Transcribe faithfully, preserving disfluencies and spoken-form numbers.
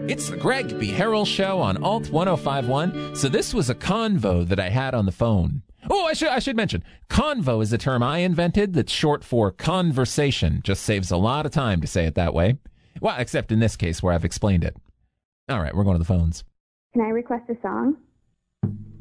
It's the Greg B. Harrell Show on Alt ten fifty-one. So this was a convo that I had on the phone. Oh, I should I should mention, convo is a term I invented that's short for conversation. Just saves a lot of time to say it that way. Well, except in this case where I've explained it. All right, we're going to the phones. Can I request a song?